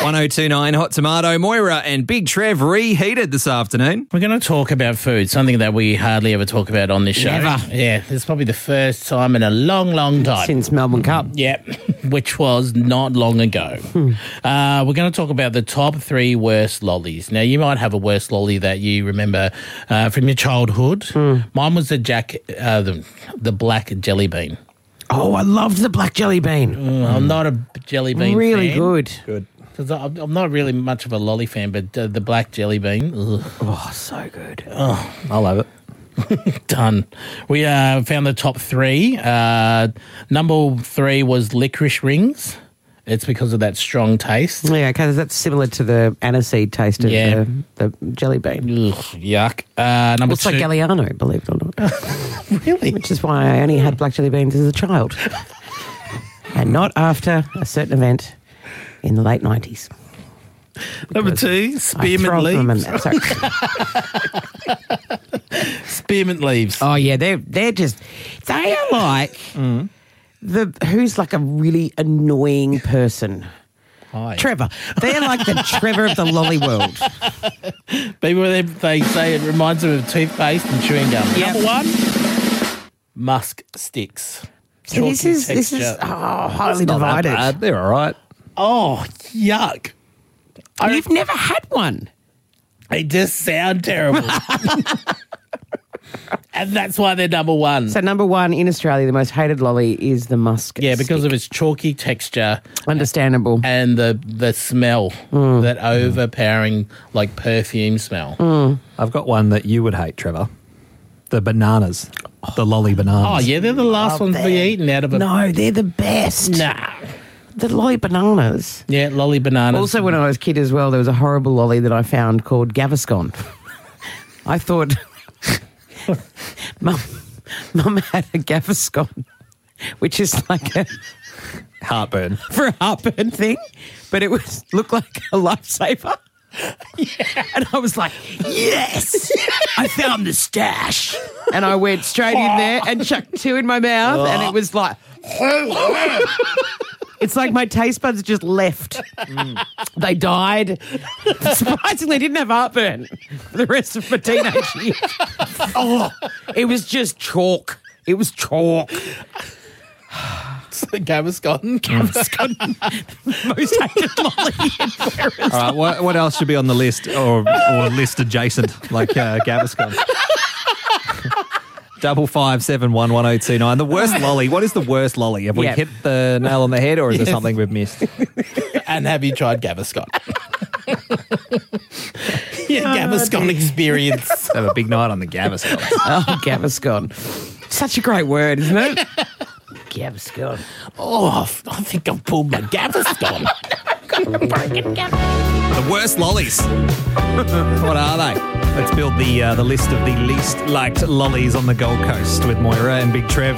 1029 Hot Tomato. Moira and Big Trev reheated this afternoon. We're going to talk about food, something that we hardly ever talk about on this show. Never. Yeah, it's probably the first time in a long, long time. Since Melbourne Cup. Yep, which was not long ago. We're going to talk about the top 3 worst lollies. Now, you might have a worst lolly that you remember from your childhood. Mine was the black jelly bean. Oh, I loved the black jelly bean. I'm not a jelly bean Really fan. good. Good. Because I'm not really much of a lolly fan, but the black jelly bean, ugh. Oh, so good. I love it. Done. We found the top 3. Number 3 was licorice rings. It's because of that strong taste. Yeah, because that's similar to the aniseed taste of Yeah. the jelly bean. Ugh, yuck. Number It's 2. like Galliano, believe it or not. Really? Which is why I only had black jelly beans as a child. And not after a certain event in the late 90s. Number 2, spearmint leaves. Sorry. Spearmint leaves. Oh, yeah, they're just... They are like... Who's like a really annoying person? Hi. Trevor. They're like the Trevor of the lolly world. People, they say it reminds them of toothpaste and chewing gum. Yep. Number 1, musk sticks. See, this Chalky is texture. highly Not that divided. bad. They're all right. Oh, yuck. You've never had one. They just sound terrible. And that's why they're number 1. So number 1 in Australia, the most hated lolly is the musk. Yeah, because stick. of its chalky texture Understandable. and the smell, that overpowering, like, perfume smell. I've got one that you would hate, Trevor. The bananas. The lolly bananas. Oh, yeah, they're the last ones to be eaten out of a... No, they're the best. Nah. The lolly bananas. Yeah, lolly bananas. Also, when I was a kid as well, there was a horrible lolly that I found called Gaviscon. I thought... Mum had a Gaviscon, which is like a... Heartburn. for a heartburn thing, but it looked like a lifesaver. Yeah. And I was like, yes, I found the stash. And I went straight in there and chucked 2 in my mouth, and it was like... It's like my taste buds just left. They died. Surprisingly, I didn't have heartburn for the rest of my teenage years. Oh, it was just chalk. It was chalk. Gaviscon. Most hated lolly in Paris. All right, what else should be on the list or list adjacent, like Gaviscon? 55711029. The worst lolly. What is the worst lolly? Have we hit the nail on the head, or is there something we've missed? And have you tried Gaviscon? Gaviscon experience. Have a big night on the Gaviscon. Oh, Gaviscon. Such a great word, isn't it? Gaviscon. Oh, I think I've pulled my Gaviscon. The worst lollies. What are they? Let's build the list of the least liked lollies on the Gold Coast with Moira and Big Trev.